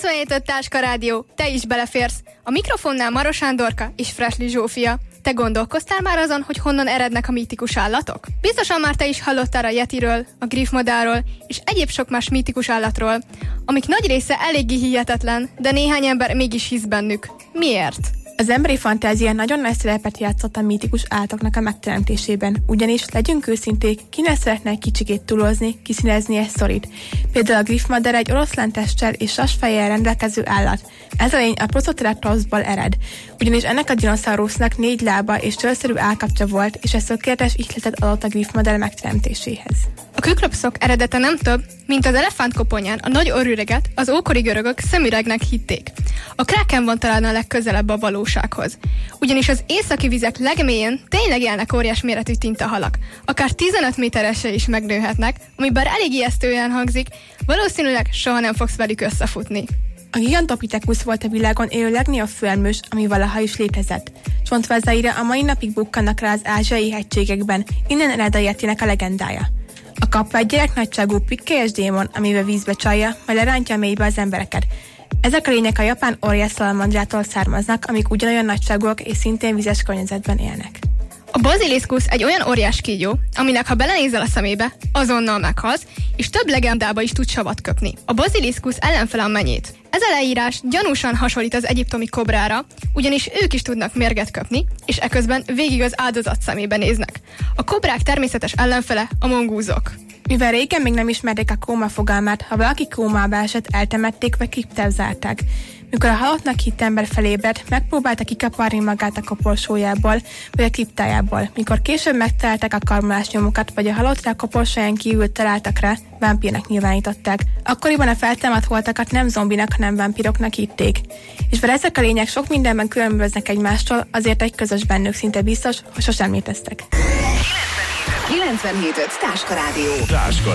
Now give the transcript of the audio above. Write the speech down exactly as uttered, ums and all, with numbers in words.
kilencvenhét öt Táska Rádió, te is beleférsz. A mikrofonnál Maros Sándorka és Fresli Zsófia. Te gondolkoztál már azon, hogy honnan erednek a mítikus állatok? Biztosan már te is hallottál a yetiről, a griffmadárról és egyéb sok más mítikus állatról, amik nagy része eléggé hihetetlen, de néhány ember mégis hisz bennük. Miért? Az emberi fantázia nagyon nagy szerepet játszott a mítikus állatoknak a megteremtésében, ugyanis legyünk őszinték, ki ne szeretne egy kicsikét túlozni, kiszínezni egy sztorit. Például a griffmadár egy oroszlántesttel és sasfejjel rendelkező állat. Ez a lény a Protoceratops-ból ered, ugyanis ennek a dinoszaurusznak négy lába és csőrszerű állkapcsa volt, és ez tökéletes ihletet adott a griffmadár megteremtéséhez. A küklopszok eredete nem több, mint az elefántkoponyán a nagy orrüreget az ókori görögök szemüregnek hitték. A kráken van talán a legközelebb a valósághoz. Ugyanis az északi vizek legmélyén tényleg élnek óriás méretű tintahalak. Akár tizenöt méteresre is megnőhetnek, ami bár elég ijesztően hangzik, valószínűleg soha nem fogsz velük összefutni. A Gigantopithecus volt a világon élő legnagyobb főemlős, ami valaha is létezett. Csontvázaira a mai napig bukkannak rá az ázsiai hegységekben, innen ered a yetinek a legendája. A kappa egy gyereknagyságú pikkelyes démon, amivel vízbe csalja, majd lerántja a mélybe az embereket. Ezek a lények a japán óriás szalamandrától származnak, amik ugyanolyan nagyságúak és szintén vizes környezetben élnek. A baziliszkusz egy olyan óriás kígyó, aminek ha belenézel a szemébe, azonnal meghalsz, és több legendába is tud savat köpni. A baziliszkusz ellenfele a menyét. Ez a leírás gyanúsan hasonlít az egyiptomi kobrára, ugyanis ők is tudnak mérget köpni, és eközben végig az áldozat szemébe néznek. A kobrák természetes ellenfele a mongúzok. Mivel régen még nem ismerték a kóma fogalmát, ha valaki kómába esett, eltemették vagy kriptába zárták. Mikor a halottnak hitt ember felébredt, megpróbálta kikaparni magát a koporsójából vagy a kriptájából. Mikor később megtalálták a karmolás nyomokat, vagy a halottra a koporsóján kívül találtak rá, vámpírnak nyilvánították. Akkoriban a feltámadt holtakat nem zombinak, hanem vámpíroknak hitték. És bár ezek a lények sok mindenben különböznek egymástól, azért egy közös bennük szinte biztos, hogy sosem léteztek. kilencvenhét öt Táska Rádió. Táska